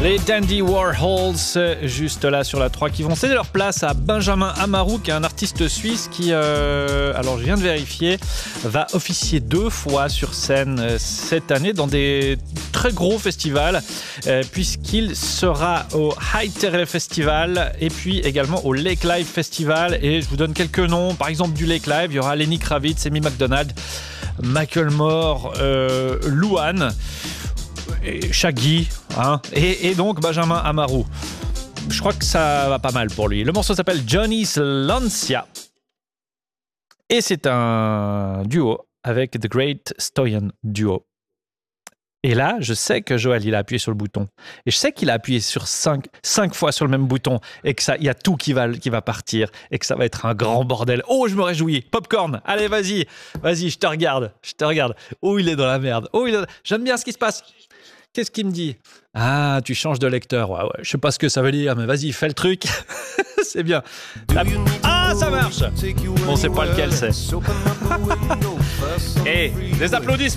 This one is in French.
Les Dandy Warhols, juste là sur la 3, qui vont céder leur place à Benjamin Hamarou, qui est un artiste suisse qui, alors je viens de vérifier, va officier 2 fois sur scène cette année dans des très gros festivals, puisqu'il sera au High Terre Festival et puis également au Lake Live Festival. Et je vous donne quelques noms, par exemple du Lake Live, il y aura Lenny Kravitz, Amy McDonald, Macklemore, Louane, Shaggy, hein, et donc Benjamin Hamarou. Je crois que ça va pas mal pour lui. Le morceau s'appelle Johnny's Lancia et c'est un duo avec The Great Stoyan Duo. Et là, je sais que Joël, il a appuyé sur le bouton. Et je sais qu'il a appuyé sur 5 fois sur le même bouton et que ça, il y a tout qui va partir et que ça va être un grand bordel. Oh, je me réjouis. Popcorn. Allez, vas-y, je te regarde. Oh, il est dans la merde. J'aime bien ce qui se passe. Qu'est-ce qu'il me dit ? Ah, tu changes de lecteur. Ouais, je sais pas ce que ça veut dire, mais vas-y, fais le truc. C'est bien. Ah, ça marche. Bon, c'est pas lequel c'est. Et des applaudissements.